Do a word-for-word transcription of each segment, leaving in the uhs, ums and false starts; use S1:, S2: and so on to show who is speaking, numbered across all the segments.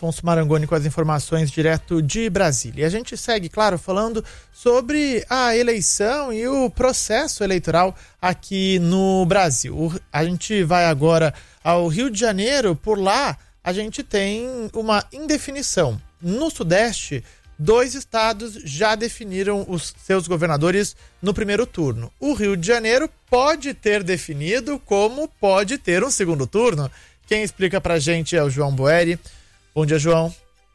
S1: Afonso Marangoni com as informações direto de Brasília. E a gente segue, claro, falando sobre a eleição e o processo eleitoral aqui no Brasil. A gente vai agora ao Rio de Janeiro. Por lá a gente tem uma indefinição. No Sudeste, dois estados já definiram os seus governadores no primeiro turno. O Rio de Janeiro pode ter definido, como pode ter um segundo turno. Quem explica pra gente é o João Boeri. Bom dia, João.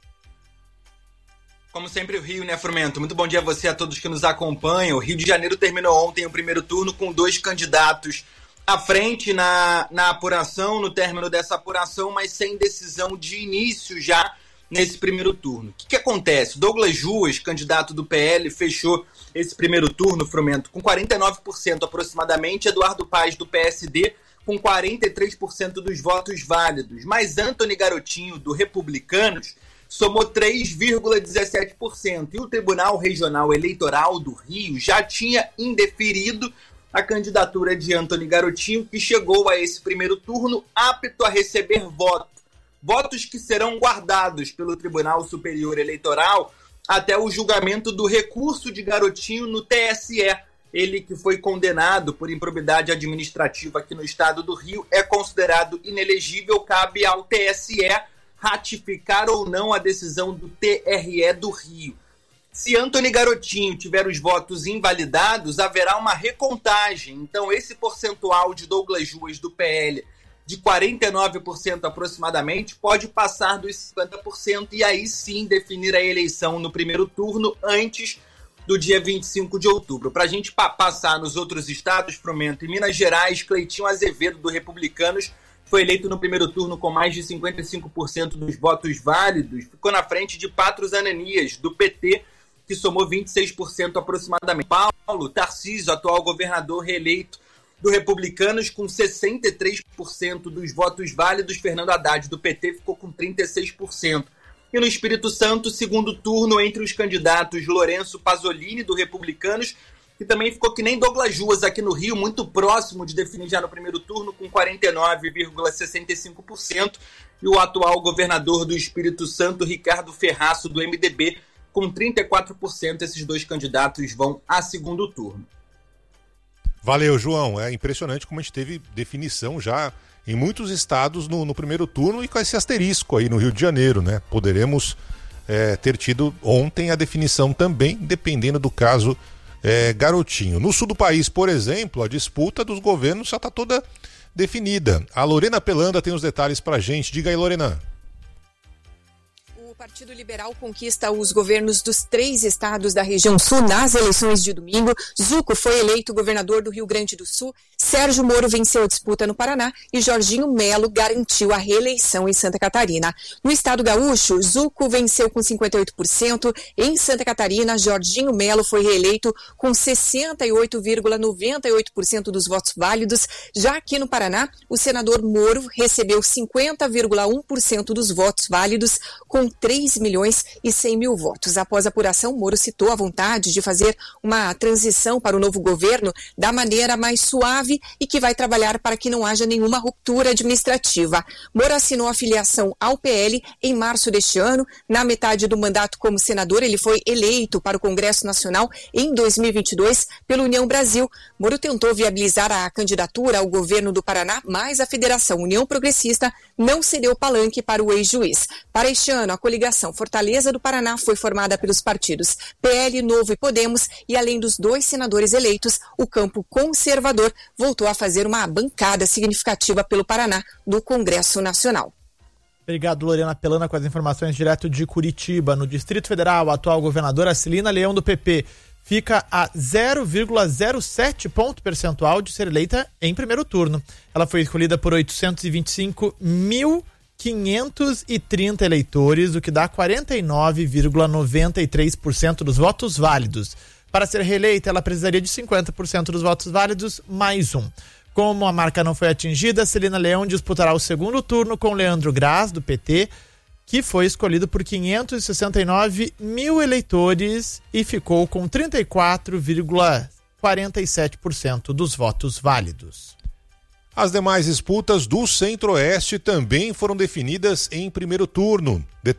S2: Como sempre, o Rio, né, Frumento? Muito bom dia a você, a todos que nos acompanham. O Rio de Janeiro terminou ontem o primeiro turno com dois candidatos à frente na, na apuração, no término dessa apuração, mas sem decisão de início já nesse primeiro turno. O que, que acontece? Douglas Ruas, candidato do P L, fechou esse primeiro turno, Frumento, com quarenta e nove por cento aproximadamente. Eduardo Paes, do P S D, com quarenta e três por cento dos votos válidos. Mas Antony Garotinho, do Republicanos, somou três vírgula dezessete por cento. E o Tribunal Regional Eleitoral do Rio já tinha indeferido a candidatura de Antony Garotinho, que chegou a esse primeiro turno apto a receber voto. Votos que serão guardados pelo Tribunal Superior Eleitoral até o julgamento do recurso de Garotinho no T S E. Ele, que foi condenado por improbidade administrativa aqui no estado do Rio, é considerado inelegível. Cabe ao T S E ratificar ou não a decisão do T R E do Rio. Se Antony Garotinho tiver os votos invalidados, haverá uma recontagem. Então, esse percentual de Douglas Ruas do P L, de quarenta e nove por cento aproximadamente, pode passar dos cinquenta por cento e aí sim definir a eleição no primeiro turno antes do dia vinte e cinco de outubro. Para a gente pa- passar nos outros estados, Frumento, em Minas Gerais, Cleitinho Azevedo, do Republicanos, foi eleito no primeiro turno com mais de cinquenta e cinco por cento dos votos válidos, ficou na frente de Patros Ananias, do P T, que somou vinte e seis por cento aproximadamente. Paulo Tarcísio, atual governador reeleito do Republicanos, com sessenta e três por cento dos votos válidos. Fernando Haddad, do P T, ficou com trinta e seis por cento. E no Espírito Santo, segundo turno entre os candidatos Lourenço Pasolini, do Republicanos, que também ficou que nem Douglas Ruas aqui no Rio, muito próximo de definir já no primeiro turno, com quarenta e nove vírgula sessenta e cinco por cento, e o atual governador do Espírito Santo, Ricardo Ferraço, do M D B, com trinta e quatro por cento. Esses dois candidatos vão a segundo turno.
S3: Valeu, João. É impressionante como a gente teve definição já em muitos estados no, no primeiro turno e com esse asterisco aí no Rio de Janeiro, né? Poderemos é, ter tido ontem a definição também, dependendo do caso é, Garotinho. No sul do país, por exemplo, a disputa dos governos já está toda definida. A Lorena Pelanda tem os detalhes pra gente. Diga aí, Lorena.
S4: O Partido Liberal conquista os governos dos três estados da região sul nas eleições de domingo. Zuco foi eleito governador do Rio Grande do Sul, Sérgio Moro venceu a disputa no Paraná e Jorginho Melo garantiu a reeleição em Santa Catarina. No estado gaúcho, Zuco venceu com cinquenta e oito por cento. Em Santa Catarina, Jorginho Melo foi reeleito com sessenta e oito vírgula noventa e oito por cento dos votos válidos. Já aqui no Paraná, o senador Moro recebeu cinquenta vírgula um por cento dos votos válidos, com três milhões e cem mil votos. Após a apuração, Moro citou a vontade de fazer uma transição para o novo governo da maneira mais suave e que vai trabalhar para que não haja nenhuma ruptura administrativa. Moro assinou a filiação ao P L em março deste ano. Na metade do mandato como senador, ele foi eleito para o Congresso Nacional em dois mil e vinte e dois pela União Brasil. Moro tentou viabilizar a candidatura ao governo do Paraná, mas a Federação União Progressista não cedeu palanque para o ex-juiz. Para este ano, a coligação Fortaleza do Paraná foi formada pelos partidos P L, Novo e Podemos, e além dos dois senadores eleitos, o campo conservador voltou a fazer uma bancada significativa pelo Paraná do Congresso Nacional.
S1: Obrigado, Lorena Pelana, com as informações direto de Curitiba. No Distrito Federal, a atual governadora Celina Leão, do P P, fica a zero vírgula zero sete ponto percentual de ser eleita em primeiro turno. Ela foi escolhida por oitocentos e vinte e cinco mil quinhentos e trinta eleitores, o que dá quarenta e nove vírgula noventa e três por cento dos votos válidos. Para ser reeleita, ela precisaria de cinquenta por cento dos votos válidos, mais um. Como a marca não foi atingida, Celina Leão disputará o segundo turno com Leandro Graz, do P T, que foi escolhido por quinhentos e sessenta e nove mil eleitores e ficou com trinta e quatro vírgula quarenta e sete por cento dos votos válidos.
S3: As demais disputas do Centro-Oeste também foram definidas em primeiro turno.